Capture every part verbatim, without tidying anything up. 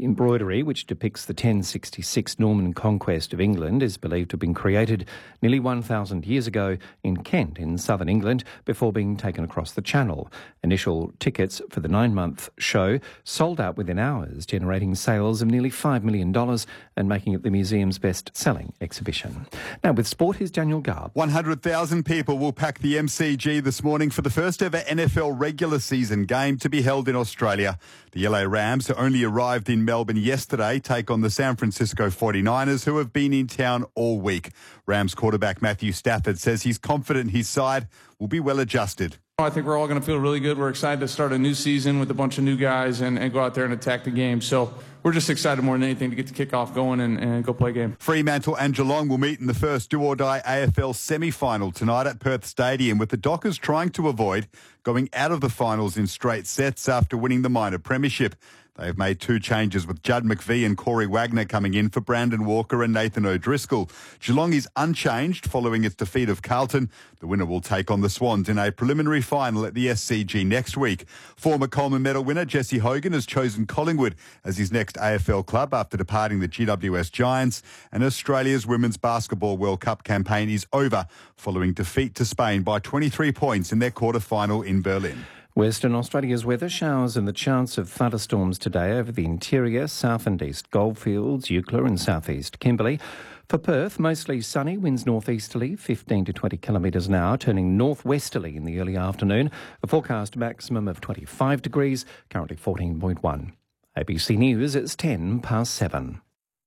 embroidery, which depicts the ten sixty-six Norman conquest of England, is believed to have been created nearly one thousand years ago in Kent in southern England before being taken across the Channel. Initial tickets for the nine-month show sold out within hours, generating sales of nearly five million dollars and making it the museum's best-selling exhibition. Now, with sport, here's Daniel Garb. one hundred thousand people will pack the M C G this morning for the first ever N F L regular season game to be held in Australia. The L A Rams, who only arrived in Melbourne yesterday, take on the San Francisco forty-niners, who have been in town all week. Rams quarterback Matthew Stafford says he's confident his side will be well adjusted. I think we're all going to feel really good. We're excited to start a new season with a bunch of new guys and, and go out there and attack the game. So we're just excited more than anything to get the kickoff going and, and go play a game. Fremantle and Geelong will meet in the first do-or-die A F L semi-final tonight at Perth Stadium, with the Dockers trying to avoid going out of the finals in straight sets after winning the minor premiership. They've made two changes, with Judd McVie and Corey Wagner coming in for Brandon Walker and Nathan O'Driscoll. Geelong is unchanged following its defeat of Carlton. The winner will take on the Swans in a preliminary final at the S C G next week. Former Coleman medal winner Jesse Hogan has chosen Collingwood as his next A F L club after departing the G W S Giants. And Australia's Women's Basketball World Cup campaign is over following defeat to Spain by twenty-three points in their quarter-final in Berlin. Western Australia's weather: showers and the chance of thunderstorms today over the interior, south and east Goldfields, Eucla and southeast Kimberley. For Perth, mostly sunny, winds northeasterly, fifteen to twenty kilometres an hour, turning northwesterly in the early afternoon. A forecast maximum of twenty-five degrees, currently fourteen point one. A B C News, it's ten past seven.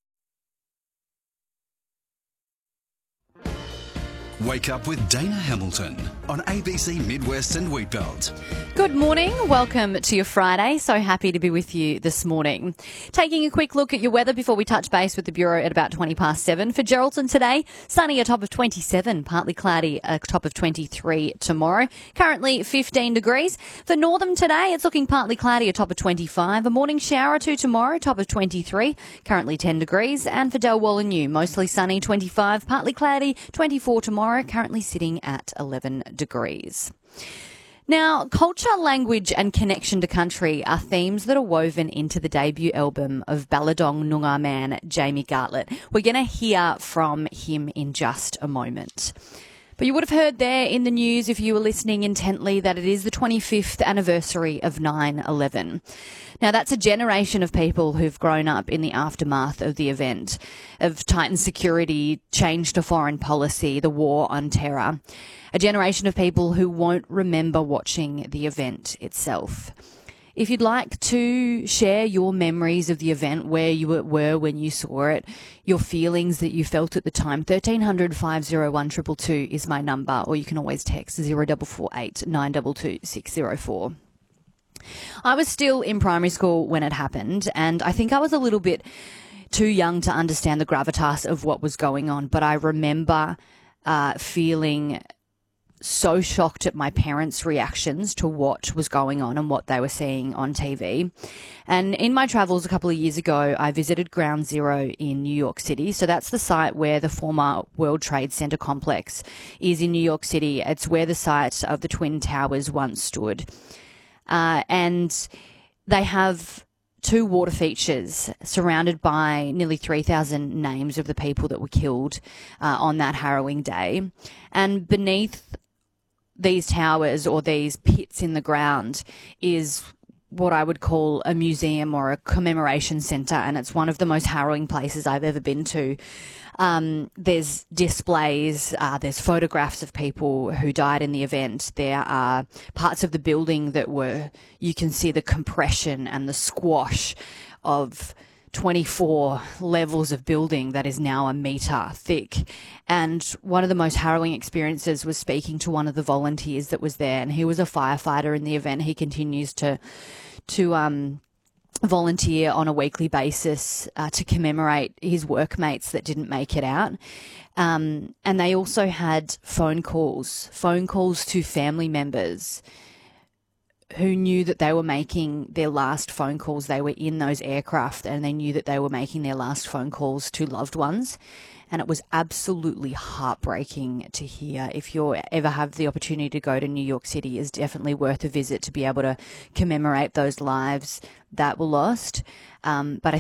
Wake up with Dana Hamilton on A B C Midwest and Wheatbelt. Good morning. Welcome to your Friday. So happy to be with you this morning. Taking a quick look at your weather before we touch base with the Bureau at about twenty past seven. For Geraldton today, sunny, a top of twenty-seven, partly cloudy, a top of twenty-three tomorrow. Currently fifteen degrees. For Northam today, it's looking partly cloudy, a top of twenty-five. A morning shower or two tomorrow, top of twenty-three, currently ten degrees. And for Dalwallinu, mostly sunny, twenty-five, partly cloudy, twenty-four tomorrow, currently sitting at eleven degrees. Now, culture, language and connection to country are themes that are woven into the debut album of Balladong Noongar man Jamie Gartlett. We're going to hear from him in just a moment. But you would have heard there in the news, if you were listening intently, that it is the twenty-fifth anniversary of nine eleven. Now, that's a generation of people who've grown up in the aftermath of the event, of tightened security, change to foreign policy, the war on terror. A generation of people who won't remember watching the event itself. If you'd like to share your memories of the event, where you were when you saw it, your feelings that you felt at the time, thirteen hundred, five oh one, two two two is my number, or you can always text zero four four eight, nine two two, six zero four. I was still in primary school when it happened, and I think I was a little bit too young to understand the gravitas of what was going on, but I remember uh, feeling so shocked at my parents' reactions to what was going on and what they were seeing on T V. And in my travels a couple of years ago, I visited Ground Zero in New York City. So that's the site where the former World Trade Center complex is in New York City. It's where the site of the Twin Towers once stood. Uh, and they have two water features surrounded by nearly three thousand names of the people that were killed uh, on that harrowing day. And beneath these towers, or these pits in the ground, is what I would call a museum or a commemoration centre, and it's one of the most harrowing places I've ever been to. Um, there's displays, uh, there's photographs of people who died in the event. There are parts of the building that were, you can see the compression and the squash of twenty-four levels of building that is now a metre thick. And one of the most harrowing experiences was speaking to one of the volunteers that was there, and he was a firefighter in the event. He continues to to um, volunteer on a weekly basis uh, to commemorate his workmates that didn't make it out. Um, and they also had phone calls, phone calls to family members who knew that they were making their last phone calls. They were in those aircraft and they knew that they were making their last phone calls to loved ones. And it was absolutely heartbreaking to hear. If you ever have the opportunity to go to New York City, it's definitely worth a visit to be able to commemorate those lives that were lost. Um, but I